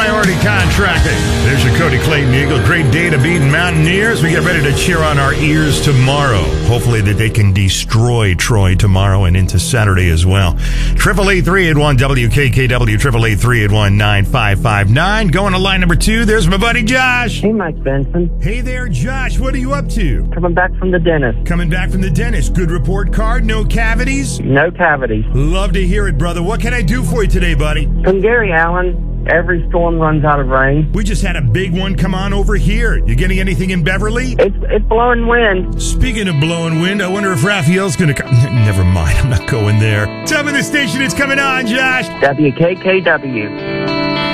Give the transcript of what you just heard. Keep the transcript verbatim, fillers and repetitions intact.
Priority Contracting. There's your Cody Clayton Eagle. Great day to beat Mountaineers. We get ready to cheer on our ears tomorrow. Hopefully that they can destroy Troy tomorrow and into Saturday as well. Triple eight three eight one W K K W. Triple eight three eight one nine five five nine. Going to line number two. There's my buddy Josh. Hey, Mike Benson. Hey there, Josh. What are you up to? Coming back from the dentist. Coming back from the dentist. Good report card. No cavities. No cavities. Love to hear it, brother. What can I do for you today, buddy? From Gary Allen. Every storm runs out of rain. We just had a big one come on over here. You getting anything in Beverly? It's it's blowing wind. Speaking of blowing wind, I wonder if Raphael's going to come. Never mind, I'm not going there. Tell me the station it's coming on, Josh. W K K W.